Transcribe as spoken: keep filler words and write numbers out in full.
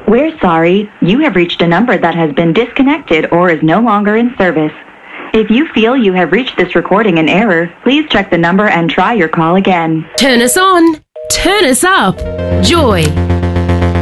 We're sorry. You have reached a number that has been disconnected or is no longer in service. If you feel you have reached this recording in error, please check the number and try your call again. Turn us on. Turn us up. Joy